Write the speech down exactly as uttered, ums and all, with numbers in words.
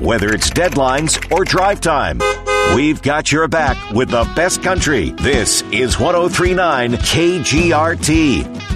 whether it's deadlines or drive time. We've got your back with the best country. This is one oh three point nine K G R T.